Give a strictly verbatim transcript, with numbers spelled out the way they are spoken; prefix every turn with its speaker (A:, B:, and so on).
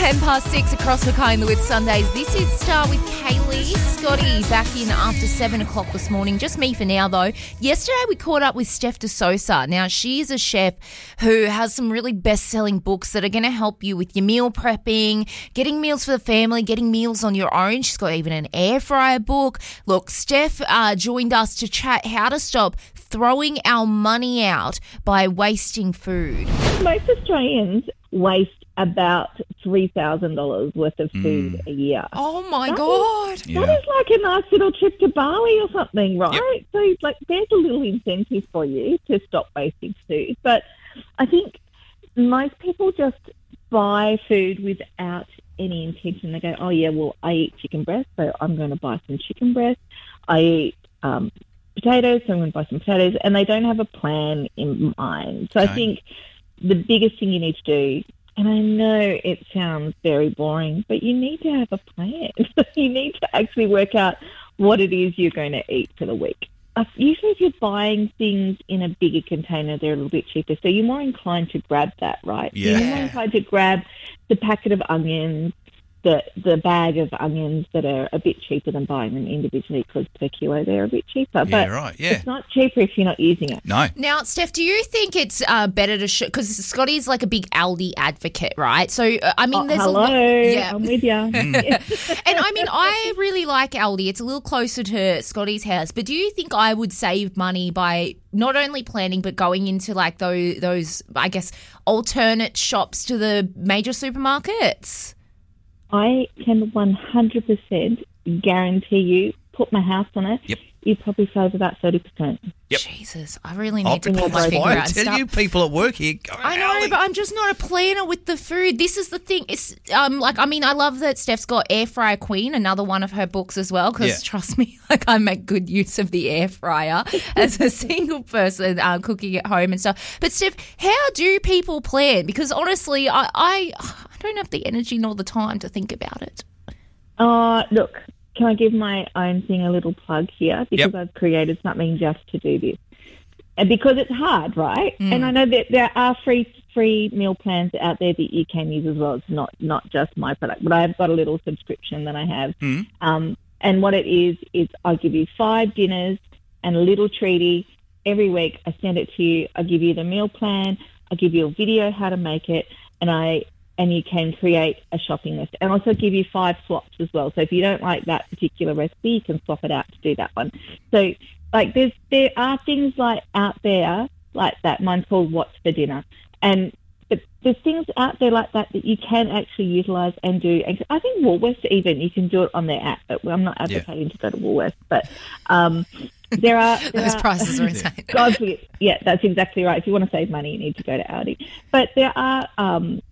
A: ten past six across Hokkaido with Sundays. This is Star with Kaylee. Scotty back in after seven o'clock this morning. Just me for now, though. Yesterday we caught up with Steph de Sosa. Now, she is a chef who has some really best-selling books that are going to help you with your meal prepping, getting meals for the family, getting meals on your own. She's got even an air fryer book. Look, Steph uh, joined us to chat how to stop throwing our money out by wasting food.
B: Most Australians waste about three thousand dollars worth of food mm. a year.
A: Oh, my
B: that
A: God.
B: Is,
C: yeah.
B: That is like a nice little trip to Bali or something, right?
C: Yep.
B: So, like, there's a little incentive for you to stop wasting food. But I think most people just buy food without any intention. They go, oh, yeah, well, I eat chicken breast, so I'm going to buy some chicken breast. I eat um, potatoes, so I'm going to buy some potatoes. And they don't have a plan in mind. So okay. I think the biggest thing you need to do, and I know it sounds very boring, but you need to have a plan. You need to actually work out what it is you're going to eat for the week. Uh, usually if you're buying things in a bigger container, they're a little bit cheaper. So you're more inclined to grab that, right?
C: Yeah.
B: You're more inclined to grab the packet of onions, the the bag of onions that are a bit cheaper than buying them individually because per kilo they're a bit cheaper.
C: Yeah,
B: but
C: right, yeah.
B: It's not cheaper if you're not using it.
C: No.
A: Now, Steph, do you think it's uh, better to show, because Scotty's like a big Aldi advocate, right? So, uh, I mean,
B: oh,
A: there's
B: hello,
A: a lot. Yeah.
B: I'm with you.
A: And I mean, I really like Aldi. It's a little closer to Scotty's house. But do you think I would save money by not only planning but going into like those, those I guess, alternate shops to the major supermarkets?
B: I can one hundred percent guarantee you, put my house on it,
C: yep.
B: you probably save about thirty percent.
C: Yep.
A: Jesus, I really need
C: I'll,
A: to pull my finger
C: I
A: out.
C: tell
A: Stop.
C: you, people at work here. Go
A: I know,
C: Aldi.
A: but I'm just not a planner with the food. This is the thing. It's um like I mean, I love that Steph's got Air Fryer Queen, another one of her books as well. Because
C: Yeah.
A: trust me, like I make good use of the air fryer as a single person uh, cooking at home and stuff. But Steph, how do people plan? Because honestly, I I, I don't have the energy nor the time to think about it.
B: Uh, look, can I give my own thing a little plug here? Because
C: Yep.
B: I've created something just to do this. And because it's hard, right?
A: Mm.
B: And I know that there are free free meal plans out there that you can use as well. It's not, not just my product, but I've got a little subscription that I have.
C: Mm.
B: Um, and what it is, is I give you five dinners and a little treaty every week. I send it to you. I give you the meal plan. I give you a video how to make it. And I... and you can create a shopping list and also give you five swaps as well. So if you don't like that particular recipe, you can swap it out to do that one. So like there's, there are things like out there like that. Mine's called What's for Dinner. And but there's things out there like that that you can actually utilise and do. And I think Woolworths even, you can do it on their app. But I'm not advocating yeah. to go to Woolworths. But um, there are... There
A: Those
B: are,
A: prices are insane.
B: God, yeah, that's exactly right. If you want to save money, you need to go to Aldi. But there are... Um,